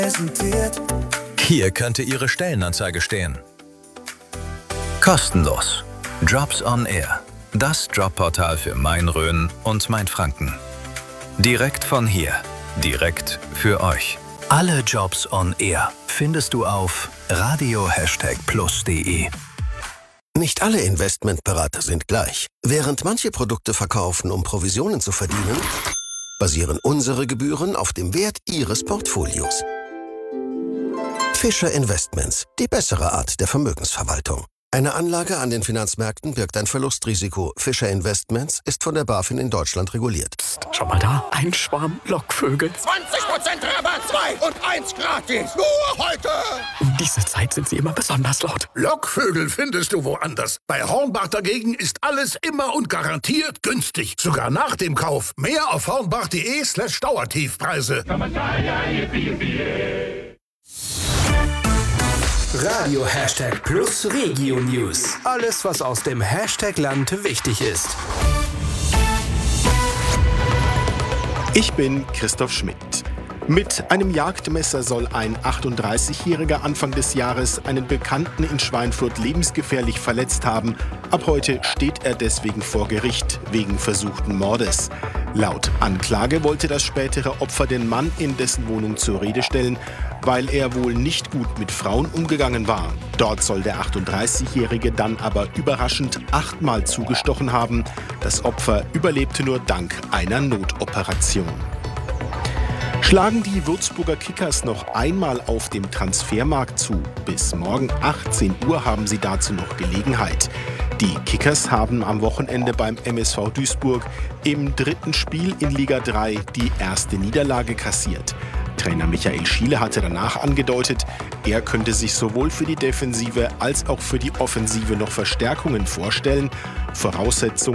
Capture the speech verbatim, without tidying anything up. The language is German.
Präsentiert. Hier könnte Ihre Stellenanzeige stehen. Kostenlos. Jobs on Air. Das Jobportal für Main-Rhön und Main-Franken. Direkt von hier. Direkt für euch. Alle Jobs on Air findest du auf radio plus punkt de. Nicht alle Investmentberater sind gleich. Während manche Produkte verkaufen, um Provisionen zu verdienen, basieren unsere Gebühren auf dem Wert Ihres Portfolios. Fischer Investments, die bessere Art der Vermögensverwaltung. Eine Anlage an den Finanzmärkten birgt ein Verlustrisiko. Fischer Investments ist von der BaFin in Deutschland reguliert. Psst, schau mal da, ein Schwarm Lockvögel. zwanzig Prozent Rabatt, zwei und eins gratis. Nur heute. Um diese Zeit sind sie immer besonders laut. Lockvögel findest du woanders. Bei Hornbach dagegen ist alles immer und garantiert günstig. Sogar nach dem Kauf. Mehr auf hornbach.de slash Dauertiefpreise. Radio Hashtag Plus Regio News. Alles, was aus dem Hashtag Land wichtig ist. Ich bin Christoph Schmidt. Mit einem Jagdmesser soll ein achtunddreißigjähriger Anfang des Jahres einen Bekannten in Schweinfurt lebensgefährlich verletzt haben. Ab heute steht er deswegen vor Gericht wegen versuchten Mordes. Laut Anklage wollte das spätere Opfer den Mann in dessen Wohnung zur Rede stellen, weil er wohl nicht gut mit Frauen umgegangen war. Dort soll der achtunddreißigjährige dann aber überraschend achtmal zugestochen haben. Das Opfer überlebte nur dank einer Notoperation. Schlagen die Würzburger Kickers noch einmal auf dem Transfermarkt zu. Bis morgen achtzehn Uhr haben sie dazu noch Gelegenheit. Die Kickers haben am Wochenende beim M S V Duisburg im dritten Spiel in Liga drei die erste Niederlage kassiert. Trainer Michael Schiele hatte danach angedeutet, er könnte sich sowohl für die Defensive als auch für die Offensive noch Verstärkungen vorstellen. Voraussetzung